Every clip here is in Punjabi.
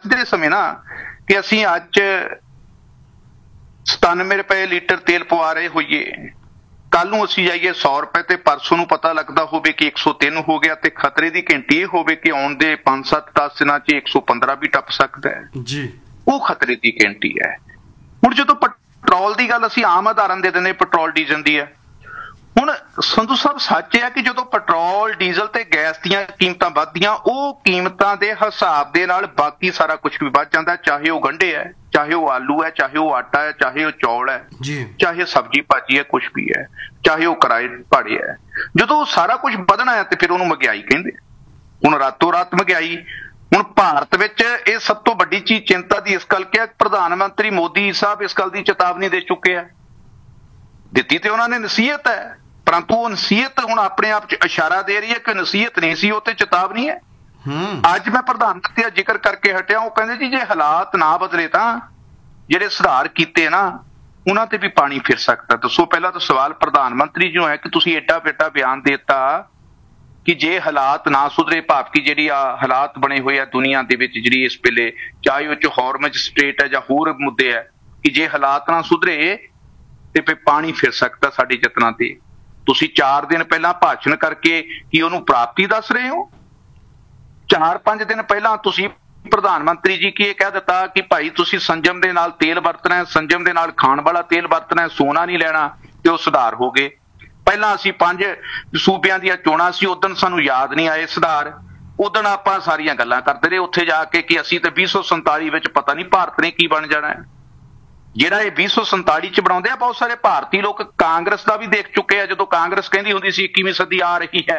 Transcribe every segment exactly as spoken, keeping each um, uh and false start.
ਦੱਸਦੇ ਸਮੇਂ ਨਾ ਕਿ ਅਸੀਂ ਅੱਜ ਸਤਾਨਵੇਂ ਰੁਪਏ ਲੀਟਰ ਤੇਲ ਪਵਾ ਰਹੇ ਹੋਈਏ, ਕੱਲ ਨੂੰ ਅਸੀਂ ਜਾਈਏ ਸੌ ਰੁਪਏ ਤੇ ਪਰਸੋਂ ਨੂੰ ਪਤਾ ਲੱਗਦਾ ਹੋਵੇ ਕਿ ਇੱਕ ਸੌ ਤਿੰਨ ਹੋ ਗਿਆ, ਤੇ ਖਤਰੇ ਦੀ ਘੰਟੀ ਇਹ ਹੋਵੇ ਕਿ ਆਉਣ ਦੇ ਪੰਜ ਸੱਤ ਦਸ ਦਿਨਾਂ ਚ ਇੱਕ ਸੌ ਪੰਦਰਾਂ ਵੀ ਟੱਪ ਸਕਦਾ ਹੈ ਜੀ। ਉਹ ਖਤਰੇ ਦੀ ਘੰਟੀ ਹੈ। ਹੁਣ ਜਦੋਂ ਪੈਟਰੋਲ ਦੀ ਗੱਲ ਅਸੀਂ ਆਮ ਉਦਾਹਰਨ ਦੇ ਦਿੰਦੇ ਪੈਟਰੋਲ ਡੀਜ਼ਲ ਦੀ ਹੈ, ਹੁਣ ਸੰਧੂ ਸਾਹਿਬ ਸੱਚ ਹੈ ਕਿ ਜਦੋਂ ਪੈਟਰੋਲ ਡੀਜ਼ਲ ਤੇ ਗੈਸ ਦੀਆਂ ਕੀਮਤਾਂ ਵੱਧਦੀਆਂ, ਉਹ ਕੀਮਤਾਂ ਦੇ ਹਿਸਾਬ ਦੇ ਨਾਲ ਬਾਕੀ ਸਾਰਾ ਕੁਝ ਵੀ ਵੱਧ ਜਾਂਦਾ, ਚਾਹੇ ਉਹ ਗੰਢੇ ਹੈ, ਚਾਹੇ ਉਹ ਆਲੂ ਹੈ, ਚਾਹੇ ਉਹ ਆਟਾ ਹੈ, ਚਾਹੇ ਉਹ ਚੌਲ ਹੈ, ਚਾਹੇ ਸਬਜ਼ੀ ਭਾਜੀ ਹੈ, ਕੁਛ ਵੀ ਹੈ, ਚਾਹੇ ਉਹ ਕਿਰਾਏ ਭਾੜੇ ਹੈ। ਜਦੋਂ ਉਹ ਸਾਰਾ ਕੁਝ ਵਧਣਾ ਹੈ ਤੇ ਫਿਰ ਉਹਨੂੰ ਮਹਿੰਗਾਈ ਕਹਿੰਦੇ। ਹੁਣ ਰਾਤੋਂ ਰਾਤ ਮਹਿੰਗਾਈ। ਹੁਣ ਭਾਰਤ ਵਿੱਚ ਇਹ ਸਭ ਤੋਂ ਵੱਡੀ ਚੀਜ਼ ਚਿੰਤਾ ਦੀ ਇਸ ਕਰਕੇ ਹੈ, ਪ੍ਰਧਾਨ ਮੰਤਰੀ ਮੋਦੀ ਸਾਹਿਬ ਇਸ ਗੱਲ ਦੀ ਚੇਤਾਵਨੀ ਦੇ ਚੁੱਕੇ ਆ। ਦਿੱਤੀ ਤੇ ਉਹਨਾਂ ਨੇ ਨਸੀਹਤ ਹੈ, ਪਰੰਤੂ ਉਹ ਨਸੀਹਤ ਹੁਣ ਆਪਣੇ ਆਪ ਚ ਇਸ਼ਾਰਾ ਦੇ ਰਹੀ ਹੈ ਕਿ ਨਸੀਹਤ ਨਹੀਂ ਸੀ, ਉਹ ਤੇ ਚੇਤਾਵਨੀ ਹੈ। ਅੱਜ ਮੈਂ ਪ੍ਰਧਾਨ ਮੰਤਰੀ ਦਾ ਜ਼ਿਕਰ ਕਰਕੇ ਹਟਿਆ, ਉਹ ਕਹਿੰਦੇ ਜੀ ਜੇ ਹਾਲਾਤ ਨਾ ਬਦਲੇ ਤਾਂ ਜਿਹੜੇ ਸੁਧਾਰ ਕੀਤੇ ਨਾ ਉਹਨਾਂ ਤੇ ਵੀ ਪਾਣੀ ਫਿਰ ਸਕਦਾ। ਦੱਸੋ, ਪਹਿਲਾਂ ਤਾਂ ਸਵਾਲ ਪ੍ਰਧਾਨ ਮੰਤਰੀ ਜੀ ਨੂੰ ਹੈ ਕਿ ਤੁਸੀਂ ਏਡਾ ਵੱਡਾ ਬਿਆਨ ਦੇ ਦਿੱਤਾ ਕਿ ਜੇ ਹਾਲਾਤ ਨਾ ਸੁਧਰੇ, ਭਾਵ ਕਿ ਜਿਹੜੀ ਆ ਹਾਲਾਤ ਬਣੇ ਹੋਏ ਆ ਦੁਨੀਆ ਦੇ ਵਿੱਚ ਜਿਹੜੀ ਇਸ ਵੇਲੇ, ਚਾਹੇ ਉਹ ਚ ਹੌਰਮਜ਼ ਸਟੇਟ ਹੈ ਜਾਂ ਹੋਰ ਮੁੱਦੇ ਹੈ, ਕਿ ਜੇ ਹਾਲਾਤ ਨਾ ਸੁਧਰੇ ਤੇ ਫਿਰ ਪਾਣੀ ਫਿਰ ਸਕਦਾ ਸਾਡੇ ਯਤਨਾਂ ਤੇ। ਤੁਸੀਂ ਚਾਰ ਦਿਨ ਪਹਿਲਾਂ ਭਾਸ਼ਣ ਕਰਕੇ ਕੀ ਉਹਨੂੰ ਪ੍ਰਾਪਤੀ ਦੱਸ ਰਹੇ ਹੋ? ਚਾਰ ਪੰਜ ਦਿਨ ਪਹਿਲਾਂ ਤੁਸੀਂ ਪ੍ਰਧਾਨ ਮੰਤਰੀ ਜੀ ਕੀ ਇਹ ਕਹਿ ਦਿੱਤਾ ਕਿ ਭਾਈ ਤੁਸੀਂ ਸੰਜਮ ਦੇ ਨਾਲ ਤੇਲ ਵਰਤਣਾ ਹੈ, ਸੰਜਮ ਦੇ ਨਾਲ ਖਾਣ ਵਾਲਾ ਤੇਲ ਵਰਤਣਾ ਹੈ, ਸੋਨਾ ਨਹੀਂ ਲੈਣਾ, ਤੇ ਉਹ ਸੁਧਾਰ ਹੋ ਗਏ। ਪਹਿਲਾਂ ਅਸੀਂ ਪੰਜ ਸੂਬਿਆਂ ਦੀਆਂ ਚੋਣਾਂ ਸੀ, ਉਦੋਂ ਸਾਨੂੰ ਯਾਦ ਨਹੀਂ ਆਏ ਸੁਧਾਰ, ਉਦੋਂ ਆਪਾਂ ਸਾਰੀਆਂ ਗੱਲਾਂ ਕਰਦੇ ਰਹੇ ਉੱਥੇ ਜਾ ਕੇ ਕਿ ਅਸੀਂ ਤੇ ਵੀਹ ਸੌ ਸੰਤਾਲੀ ਵਿੱਚ ਪਤਾ ਨਹੀਂ ਭਾਰਤ ਨੇ ਕੀ ਬਣ ਜਾਣਾ ਹੈ। ਜਿਹੜਾ ਇਹ ਵੀਹ ਸੌ ਸੰਤਾਲੀ ਚ ਬਣਾਉਂਦੇ ਆ, ਬਹੁਤ ਸਾਰੇ ਭਾਰਤੀ ਲੋਕ ਕਾਂਗਰਸ ਦਾ ਵੀ ਦੇਖ ਚੁੱਕੇ ਆ। ਜਦੋਂ ਕਾਂਗਰਸ ਕਹਿੰਦੀ ਹੁੰਦੀ ਸੀ ਇੱਕੀਵੀਂ ਸਦੀ ਆ ਰਹੀ ਹੈ,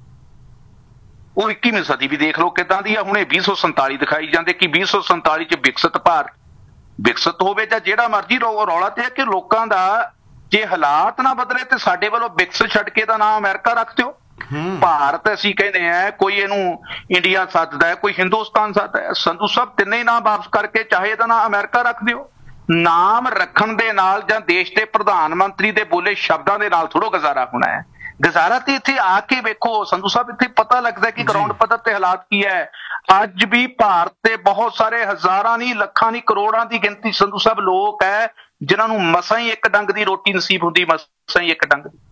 ਉਹ ਇੱਕੀਵੀਂ ਸਦੀ ਵੀ ਦੇਖ ਲਓ ਕਿੱਦਾਂ ਦੀ ਆ। ਹੁਣ ਇਹ ਵੀਹ ਸੌ ਸੰਤਾਲੀ ਦਿਖਾਈ ਜਾਂਦੇ ਕਿ ਵੀਹ ਸੌ ਸੰਤਾਲੀ ਚ ਵਿਕਸਿਤ ਭਾਰਤ, ਵਿਕਸਿਤ ਹੋਵੇ ਜਾਂ ਜਿਹੜਾ ਮਰਜ਼ੀ ਰੌਲਾ ਤੇ ਹੈ ਕਿ ਲੋਕਾਂ ਦਾ ਜੇ ਹਾਲਾਤ ਨਾ ਬਦਲੇ ਤੇ ਸਾਡੇ ਵੱਲੋਂ ਵਿਕਸਿਤ ਛੱਡ ਕੇ ਦਾ ਨਾਮ ਅਮਰੀਕਾ ਰੱਖ ਦਿਓ। ਭਾਰਤ ਅਸੀਂ ਕਹਿੰਦੇ ਆ, ਕੋਈ ਇਹਨੂੰ ਇੰਡੀਆ ਸੱਦਦਾ ਹੈ, ਕੋਈ ਹਿੰਦੁਸਤਾਨ ਸੱਦਦਾ ਹੈ। ਸੰਧੂ ਸਾਹਿਬ ਤਿੰਨੇ ਹੀ ਨਾਮ ਵਾਪਸ ਕਰਕੇ ਚਾਹੇ ਇਹਦਾ ਨਾਮ ਅਮਰੀਕਾ ਰੱਖ ਦਿਓ। ਨਾਮ ਰੱਖਣ ਦੇ ਨਾਲ ਜਾਂ ਦੇਸ਼ ਦੇ ਪ੍ਰਧਾਨ ਮੰਤਰੀ ਦੇ ਬੋਲੇ ਸ਼ਬਦਾਂ ਦੇ ਨਾਲ ਥੋੜ੍ਹਾ ਗੁਜ਼ਾਰਾ ਹੋਣਾ ਹੈ। ਗੁਜ਼ਾਰਾ ਤੇ ਇੱਥੇ ਆ ਕੇ ਵੇਖੋ ਸੰਧੂ ਸਾਹਿਬ, ਇੱਥੇ ਪਤਾ ਲੱਗਦਾ ਕਿ ਗਰਾਊਂਡ ਪੱਧਰ ਤੇ ਹਾਲਾਤ ਕੀ ਹੈ। ਅੱਜ ਵੀ ਭਾਰਤ ਦੇ ਬਹੁਤ ਸਾਰੇ ਹਜ਼ਾਰਾਂ ਨਹੀਂ, ਲੱਖਾਂ ਨਹੀਂ, ਕਰੋੜਾਂ ਦੀ ਗਿਣਤੀ ਸੰਧੂ ਸਾਹਿਬ ਲੋਕ ਹੈ ਜਿਨ੍ਹਾਂ ਨੂੰ ਮਸਾਂ ਹੀ ਇੱਕ ਡੰਗ ਦੀ ਰੋਟੀ ਨਸੀਬ ਹੁੰਦੀ, ਮਸਾਂ ਹੀ ਇੱਕ ਡੰਗ ਦੀ।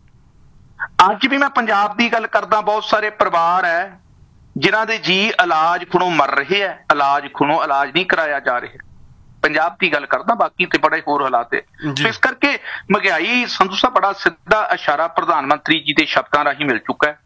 ਅੱਜ ਵੀ ਮੈਂ ਪੰਜਾਬ ਦੀ ਗੱਲ ਕਰਦਾ, ਬਹੁਤ ਸਾਰੇ ਪਰਿਵਾਰ ਹੈ ਜਿਨ੍ਹਾਂ ਦੇ ਜੀ ਇਲਾਜ ਖੁਣੋਂ ਮਰ ਰਹੇ ਹੈ, ਇਲਾਜ ਖੁਣੋਂ ਇਲਾਜ ਨਹੀਂ ਕਰਾਇਆ ਜਾ ਰਿਹਾ। ਪੰਜਾਬ ਦੀ ਗੱਲ ਕਰਦਾ, ਬਾਕੀ ਤੇ ਬੜੇ ਹੋਰ ਹਾਲਾਤ ਹੈ। ਇਸ ਕਰਕੇ ਮਹਿੰਗਾਈ ਸੰਧੂ ਸਾਹਿਬ ਬੜਾ ਸਿੱਧਾ ਇਸ਼ਾਰਾ ਪ੍ਰਧਾਨ ਮੰਤਰੀ ਜੀ ਦੇ ਸ਼ਬਦਾਂ ਰਾਹੀਂ ਮਿਲ ਚੁੱਕਾ ਹੈ।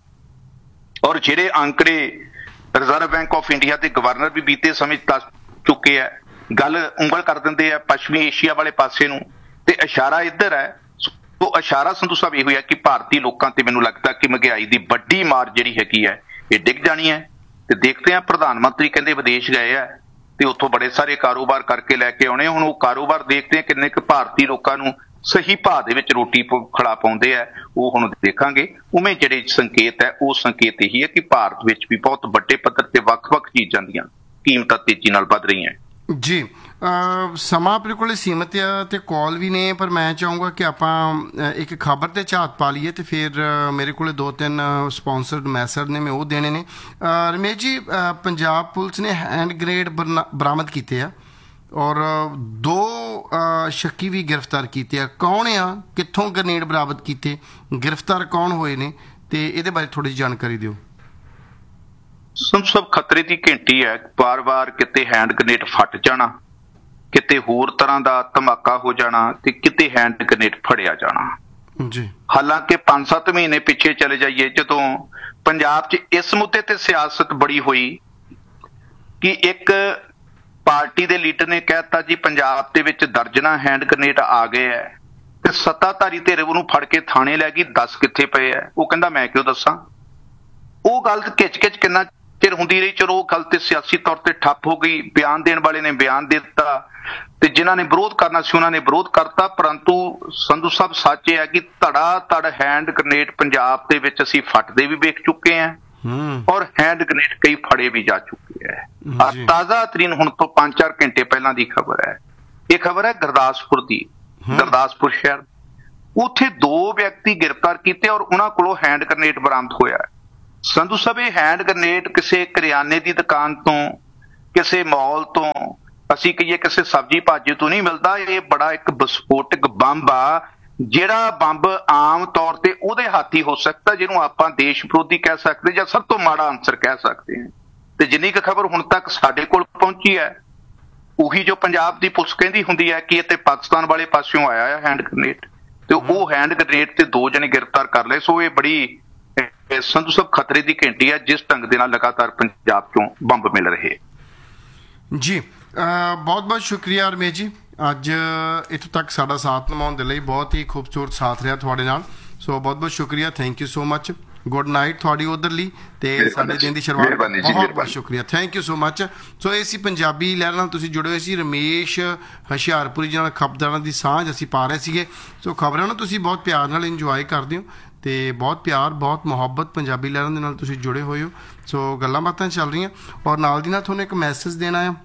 ਔਰ ਜਿਹੜੇ ਅੰਕੜੇ ਰਿਜ਼ਰਵ ਬੈਂਕ ਆਫ ਇੰਡੀਆ ਦੇ ਗਵਰਨਰ ਵੀ ਬੀਤੇ ਸਮੇਂ ਦੱਸ ਚੁੱਕੇ ਹੈ, ਗੱਲ ਉਂਗਲ ਕਰ ਦਿੰਦੇ ਆ ਪੱਛਮੀ ਏਸ਼ੀਆ ਵਾਲੇ ਪਾਸੇ ਨੂੰ, ਤੇ ਇਸ਼ਾਰਾ ਇੱਧਰ ਹੈ। ਸੋ ਇਸ਼ਾਰਾ ਸੰਧੂ ਸਾਹਿਬ ਇਹੋ ਹੈ ਕਿ ਭਾਰਤੀ ਲੋਕਾਂ ਤੇ ਮੈਨੂੰ ਲੱਗਦਾ ਕਿ ਮਹਿੰਗਾਈ ਦੀ ਵੱਡੀ ਮਾਰ ਜਿਹੜੀ ਹੈਗੀ ਹੈ ਇਹ ਡਿੱਗ ਜਾਣੀ ਹੈ। ਤੇ ਦੇਖਦੇ ਹਾਂ, ਪ੍ਰਧਾਨ ਮੰਤਰੀ ਕਹਿੰਦੇ ਵਿਦੇਸ਼ ਗਏ ਆ ਤੇ ਉੱਥੋਂ ਬੜੇ ਸਾਰੇ ਕਾਰੋਬਾਰ ਕਰਕੇ ਲੈ ਕੇ ਆਉਣੇ। ਹੁਣ ਉਹ ਕਾਰੋਬਾਰ ਦੇਖਦੇ ਆ ਕਿੰਨੇ ਕੁ ਭਾਰਤੀ ਲੋਕਾਂ ਨੂੰ ਸਹੀ ਭਾਅ ਦੇ ਵਿੱਚ ਰੋਟੀ ਖਿਲਾ ਪਾਉਂਦੇ ਆ, ਉਹ ਹੁਣ ਦੇਖਾਂਗੇ। ਉਵੇਂ ਜਿਹੜੇ ਸੰਕੇਤ ਹੈ ਉਹ ਸੰਕੇਤ ਇਹੀ ਹੈ ਕਿ ਭਾਰਤ ਵਿੱਚ ਵੀ ਬਹੁਤ ਵੱਡੇ ਪੱਧਰ ਤੇ ਵੱਖ-ਵੱਖ ਚੀਜ਼ਾਂ ਦੀਆਂ ਕੀਮਤਾਂ ਤੇਜ਼ੀ ਨਾਲ ਵੱਧ ਰਹੀਆਂ ਜੀ। ਸਮਾਂ ਆਪਣੇ ਕੋਲ ਸੀਮਿਤ ਆ ਤੇ ਕਾਲ ਵੀ ਨੇ, ਪਰ ਮੈਂ ਚਾਹੂੰਗਾ ਕਿ ਆਪਾਂ ਇੱਕ ਖਬਰ ਤੇ ਝਾਤ ਪਾ ਲਈਏ ਤੇ ਫਿਰ ਮੇਰੇ ਕੋਲ ਦੋ ਤਿੰਨ ਸਪਾਂਸਰਡ ਮੈਸੇਜ ਨੇ, ਮੈਂ ਉਹ ਦੇਣੇ ਨੇ। ਰਮੇਸ਼ ਜੀ, ਪੰਜਾਬ ਪੁਲਿਸ ਨੇ ਹੈਂਡ ਗ੍ਰੇਨੇਡ ਬਰਾਮਦ ਕੀਤੇ ਆ ਔਰ ਦੋ ਸ਼ੱਕੀ ਵੀ ਗ੍ਰਿਫਤਾਰ ਕੀਤੇ ਆ। ਕੌਣ ਆ, ਕਿੱਥੋਂ ਗ੍ਰੇਨੇਡ ਬਰਾਮਦ ਕੀਤੇ, ਗ੍ਰਿਫਤਾਰ ਕੌਣ ਹੋਏ ਨੇ, ਤੇ ਇਹਦੇ ਬਾਰੇ ਥੋੜ੍ਹੀ ਜਿਹੀ ਜਾਣਕਾਰੀ ਦਿਓ। ਸੰਧੂ ਸਾਹਿਬ ਖਤਰੇ ਦੀ ਘੰਟੀ ਹੈ। ਵਾਰ-ਵਾਰ ਕਿਤੇ ਹੈਂਡ ਗ੍ਰੇਨੇਡ ਫਟ ਜਾਣਾ, ਕਿਤੇ ਹੋਰ ਤਰ੍ਹਾਂ ਦਾ ਧਮਾਕਾ ਹੋ ਜਾਣਾ, ਤੇ ਕਿਤੇ ਹੈਂਡ ਗ੍ਰੇਨੇਡ ਫੜਿਆ ਜਾਣਾ ਜੀ। ਹਾਲਾਂਕਿ ਪੰਜ ਸੱਤ ਮਹੀਨੇ ਪਿੱਛੇ ਚਲੇ ਜਾਈਏ, ਜਦੋਂ ਪੰਜਾਬ 'ਚ ਇਸ ਮੁੱਦੇ ਤੇ ਸਿਆਸਤ ਬੜੀ ਹੋਈ ਕਿ ਇੱਕ ਪਾਰਟੀ ਦੇ ਲੀਡਰ ਨੇ ਕਹਿ ਦਿੱਤਾ ਜੀ ਪੰਜਾਬ ਦੇ ਵਿੱਚ ਦਰਜਨਾਂ ਹੈਂਡ ਗ੍ਰੇਨੇਡ ਆ ਗਏ ਹੈ, ਤੇ ਸੱਤਾਧਾਰੀ ਧਿਰ ਉਹਨੂੰ ਫੜ ਕੇ ਥਾਣੇ ਲੈ ਗਈ, ਦੱਸ ਕਿੱਥੇ ਪਏ ਹੈ। ਉਹ ਕਹਿੰਦਾ ਮੈਂ ਕਿਉਂ ਦੱਸਾਂ। ਉਹ ਗੱਲ ਖਿੱਚ-ਖਿੱਚ ਕਿੰਨਾ ਚਿਰ ਹੁੰਦੀ ਰਹੀ। ਚਲੋ ਉਹ ਗੱਲ ਤੇ ਸਿਆਸੀ ਤੌਰ ਤੇ ਠੱਪ ਹੋ ਗਈ, ਬਿਆਨ ਦੇਣ ਵਾਲੇ ਨੇ ਬਿਆਨ ਦੇ ਦਿੱਤਾ ਤੇ ਜਿਨ੍ਹਾਂ ਨੇ ਵਿਰੋਧ ਕਰਨਾ ਸੀ ਉਹਨਾਂ ਨੇ ਵਿਰੋਧ ਕਰਤਾ। ਪਰੰਤੂ ਸੰਧੂ ਸਾਹਿਬ ਸੱਚ ਇਹ ਹੈ ਕਿ ਧੜਾ ਧੜ ਹੈਂਡ ਗ੍ਰੇਨੇਡ ਪੰਜਾਬ ਦੇ ਵਿੱਚ ਅਸੀਂ ਫਟਦੇ ਵੀ ਵੇਖ ਚੁੱਕੇ ਹਾਂ ਔਰ ਹੈਂਡ ਗ੍ਰੇਨੇਡ ਕਈ ਫੜੇ ਵੀ ਜਾ ਚੁੱਕੇ ਹੈ। ਤਾਜ਼ਾ ਤਰੀਨ ਹੁਣ ਤੋਂ ਪੰਜ ਚਾਰ ਘੰਟੇ ਪਹਿਲਾਂ ਦੀ ਖਬਰ ਹੈ। ਇਹ ਖਬਰ ਹੈ ਗੁਰਦਾਸਪੁਰ ਦੀ, ਗੁਰਦਾਸਪੁਰ ਸ਼ਹਿਰ। ਉੱਥੇ ਦੋ ਵਿਅਕਤੀ ਗ੍ਰਿਫਤਾਰ ਕੀਤੇ ਔਰ ਉਹਨਾਂ ਕੋਲੋਂ ਹੈਂਡ ਗ੍ਰੇਨੇਡ ਬਰਾਮਦ ਹੋਇਆ। ਸੰਧੂ ਸਾਹਿਬ ਇਹ ਹੈਂਡ ਗ੍ਰੇਨੇਡ ਕਿਸੇ ਕਰਿਆਨੇ ਦੀ ਦੁਕਾਨ ਤੋਂ ਕਿਸੇ ਮਾਲ ਤੋਂ, ਅਸੀਂ ਕਹੀਏ ਕਿਸੇ ਸਬਜ਼ੀ ਭਾਜੀ ਤੋਂ ਨਹੀਂ ਮਿਲਦਾ। ਇਹ ਬੜਾ ਇੱਕ ਵਿਸਫੋਟਕ ਬੰਬ ਆ, ਜਿਹੜਾ ਬੰਬ ਆਮ ਤੌਰ ਤੇ ਉਹਦੇ ਹੱਥ ਹੀ ਹੋ ਸਕਦਾ ਜਿਹਨੂੰ ਆਪਾਂ ਦੇਸ਼ ਵਿਰੋਧੀ ਕਹਿ ਸਕਦੇ ਜਾਂ ਸਭ ਤੋਂ ਮਾੜਾ ਅਨਸਰ ਕਹਿ ਸਕਦੇ ਹਾਂ। ਤੇ ਜਿੰਨੀ ਕੁ ਖਬਰ ਹੁਣ ਤੱਕ ਸਾਡੇ ਕੋਲ ਪਹੁੰਚੀ ਹੈ, ਉਹੀ ਜੋ ਪੰਜਾਬ ਦੀ ਪੁਲਿਸ ਕਹਿੰਦੀ ਹੁੰਦੀ ਹੈ ਕਿ ਇਹ ਤੇ ਪਾਕਿਸਤਾਨ ਵਾਲੇ ਪਾਸਿਓਂ ਆਇਆ ਹੈ ਹੈਂਡ ਗ੍ਰਨੇਡ, ਤੇ ਉਹ ਹੈਂਡ ਗ੍ਰਨੇਡ ਤੇ ਦੋ ਜਣੇ ਗ੍ਰਿਫਤਾਰ ਕਰ ਲਏ। ਸੋ ਇਹ ਬੜੀ ਸੰਧੂ ਸਾਹਿਬ ਖਤਰੇ ਦੀ ਘੰਟੀ ਹੈ ਜਿਸ ਢੰਗ ਦੇ ਨਾਲ ਲਗਾਤਾਰ ਪੰਜਾਬ ਚੋਂ ਬੰਬ ਮਿਲ ਰਹੇ। ਜੀ ਬਹੁਤ ਬਹੁਤ ਸ਼ੁਕਰੀਆ ਰਮੇਸ਼ ਜੀ, ਅੱਜ ਇੱਥੋਂ ਤੱਕ ਸਾਡਾ ਸਾਥ ਨਿਭਾਉਣ ਦੇ ਲਈ। ਬਹੁਤ ਹੀ ਖੂਬਸੂਰਤ ਸਾਥ ਰਿਹਾ ਤੁਹਾਡੇ ਨਾਲ, ਸੋ ਬਹੁਤ ਬਹੁਤ ਸ਼ੁਕਰੀਆ। Thank you so much. Good night ਤੁਹਾਡੀ ਉਧਰਲੀ ਤੇ ਸਾਡੇ ਦਿਨ ਦੀ ਸ਼ੁਰੂਆਤ। ਬਹੁਤ ਬਹੁਤ ਸ਼ੁਕਰੀਆ, ਥੈਂਕ ਯੂ ਸੋ ਮਚ। ਸੋ ਇਹ ਸੀ ਪੰਜਾਬੀ ਲਹਿਰ ਨਾਲ ਤੁਸੀਂ ਜੁੜੇ ਹੋਏ ਸੀ। ਰਮੇਸ਼ ਹੁਸ਼ਿਆਰਪੁਰੀ ਜੀ ਨਾਲ ਖਬਰਾਂ ਦੀ ਸਾਂਝ ਅਸੀਂ ਪਾ ਰਹੇ ਸੀਗੇ। ਸੋ ਖਬਰਾਂ ਨੂੰ ਤੁਸੀਂ ਬਹੁਤ ਪਿਆਰ ਨਾਲ ਇੰਜੋਏ ਕਰਦੇ ਹੋ ਤੇ ਬਹੁਤ ਪਿਆਰ ਬਹੁਤ ਮੁਹੱਬਤ ਪੰਜਾਬੀ ਲਹਿਰਾਂ ਦੇ ਨਾਲ ਤੁਸੀਂ ਜੁੜੇ ਹੋਏ ਹੋ। ਸੋ ਗੱਲਾਂ ਬਾਤਾਂ ਚੱਲ ਰਹੀਆਂ ਔਰ ਨਾਲ ਦੀ ਨਾਲ ਤੁਹਾਨੂੰ ਇੱਕ ਮੈਸੇਜ ਦੇਣਾ ਆ।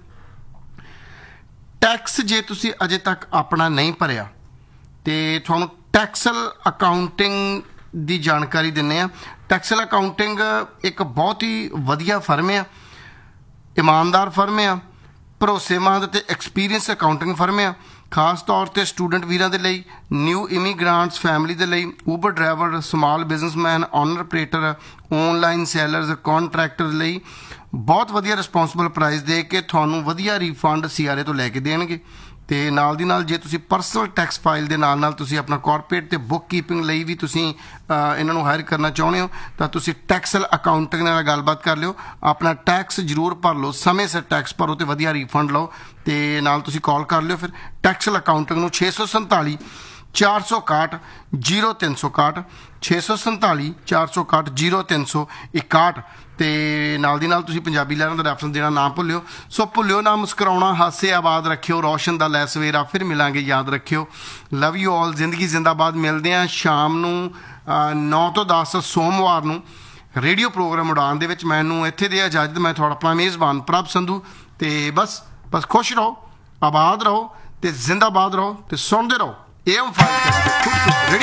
ਟੈਕਸ ਜੇ ਤੁਸੀਂ ਅਜੇ ਤੱਕ ਆਪਣਾ ਨਹੀਂ ਭਰਿਆ ਤੇ ਤੁਹਾਨੂੰ ਟੈਕਸਲ ਅਕਾਊਂਟਿੰਗ ਦੀ ਜਾਣਕਾਰੀ ਦਿੰਦੇ ਆ। ਟੈਕਸਲ ਅਕਾਊਂਟਿੰਗ ਇੱਕ ਬਹੁਤ ਹੀ ਵਧੀਆ ਫਰਮ ਆ, ਇਮਾਨਦਾਰ ਫਰਮ ਆ, ਭਰੋਸੇਮੰਦ ਤੇ ਐਕਸਪੀਰੀਅੰਸ ਅਕਾਊਂਟਿੰਗ ਫਰਮ ਆ। ਖਾਸ ਤੌਰ ਤੇ ਸਟੂਡੈਂਟ ਵੀਰਾਂ ਦੇ ਲਈ, ਨਿਊ ਇਮੀਗ੍ਰਾਂਟਸ ਫੈਮਿਲੀ ਦੇ ਲਈ, Uber driver, small businessman, owner operator, online sellers, contractor ਲਈ ਬਹੁਤ ਵਧੀਆ ਰਿਸਪੌਂਸਿਬਲ ਪ੍ਰਾਈਸ ਦੇ ਕੇ ਤੁਹਾਨੂੰ ਵਧੀਆ ਰੀਫੰਡ ਸੀਆਰਏ ਤੋਂ ਲੈ ਕੇ ਦੇਣਗੇ। ਤੇ ਨਾਲ ਦੀ ਨਾਲ ਜੇ ਤੁਸੀਂ ਪਰਸਨਲ ਟੈਕਸ ਫਾਈਲ ਦੇ ਨਾਲ ਨਾਲ ਤੁਸੀਂ ਆਪਣਾ ਕਾਰਪੋਰੇਟ ਤੇ ਬੁੱਕ ਕੀਪਿੰਗ ਲਈ ਵੀ ਤੁਸੀਂ ਇਹਨਾਂ ਨੂੰ ਹਾਇਰ ਕਰਨਾ ਚਾਹੁੰਦੇ ਹੋ ਤਾਂ ਤੁਸੀਂ ਟੈਕਸਲ ਅਕਾਊਂਟਿੰਗ ਨਾਲ ਗੱਲਬਾਤ ਕਰ ਲਿਓ। ਆਪਣਾ ਟੈਕਸ ਜ਼ਰੂਰ ਭਰ ਲਓ, ਸਮੇਂ ਸਿਰ ਟੈਕਸ ਭਰੋ ਤੇ ਵਧੀਆ ਰੀਫੰਡ ਲਓ। ਤੇ ਨਾਲ ਤੁਸੀਂ ਕਾਲ ਕਰ ਲਿਓ ਫਿਰ ਟੈਕਸਲ ਅਕਾਊਂਟਿੰਗ ਨੂੰ ਛੇ ਸੌ ਸੰਤਾਲੀ ਚਾਰ ਸੌ ਇਕਾਹਠ ਜੀਰੋ ਤਿੰਨ ਸੌ ਇਕਾਹਠ ਛੇ ਸੌ ਸੰਤਾਲੀ ਚਾਰ ਸੌ ਇਕਾਹਠ ਜੀਰੋ ਤਿੰਨ ਸੌ ਇਕਾਹਠ। ਤੇ ਨਾਲ ਦੀ ਨਾਲ ਤੁਸੀਂ ਪੰਜਾਬੀ ਲਹਿਰਾਂ ਦਾ ਰੈਫਰੈਂਸ ਦੇਣਾ ਨਾ ਭੁੱਲਿਓ। ਸੋ ਭੁੱਲਿਓ ਨਾ ਮੁਸਕਰਾਉਣਾ, ਹਾਸੇ ਆਬਾਦ ਰੱਖਿਓ। ਰੌਸ਼ਨ ਦਾ ਲੈ ਸਵੇਰਾ ਫਿਰ ਮਿਲਾਂਗੇ, ਯਾਦ ਰੱਖਿਓ। ਲਵ ਯੂ ਆਲ, ਜ਼ਿੰਦਗੀ ਜ਼ਿੰਦਾਬਾਦ। ਮਿਲਦੇ ਹਾਂ ਸ਼ਾਮ ਨੂੰ ਨੌ ਤੋਂ ਦਸ ਸੋਮਵਾਰ ਨੂੰ ਰੇਡੀਓ ਪ੍ਰੋਗਰਾਮ ਉਡਾਨ ਦੇ ਵਿੱਚ। ਮੈਨੂੰ ਇੱਥੇ ਦੇ ਇਜਾਜ਼ਤ। ਮੈਂ ਤੁਹਾਡਾ ਆਪਣਾ ਮੇਜ਼ਬਾਨ ਪ੍ਰਭ ਸੰਧੂ। ਤੇ ਬਸ ਬਸ ਖੁਸ਼ ਰਹੋ, ਆਬਾਦ ਰਹੋ ਤੇ ਜ਼ਿੰਦਾਬਾਦ ਰਹੋ ਤੇ ਸੁਣਦੇ ਰਹੋ ਏ ਐਮ ਫਾਈਵ।